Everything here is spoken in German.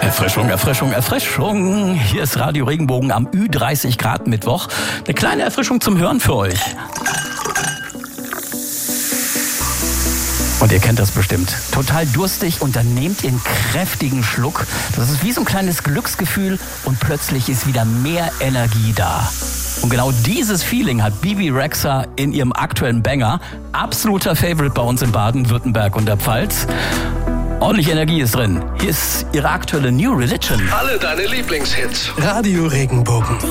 Erfrischung, Erfrischung, Erfrischung. Hier ist Radio Regenbogen am Ü30 Grad Mittwoch. Eine kleine Erfrischung zum Hören für euch. Und ihr kennt das bestimmt. Total durstig und dann nehmt ihr einen kräftigen Schluck. Das ist wie so ein kleines Glücksgefühl und plötzlich ist wieder mehr Energie da. Und genau dieses Feeling hat Bebe Rexha in ihrem aktuellen Banger. Absoluter Favorite bei uns in Baden-Württemberg und der Pfalz. Ordentlich Energie ist drin. Hier ist ihre aktuelle New Religion. Alle deine Lieblingshits. Radio Regenbogen.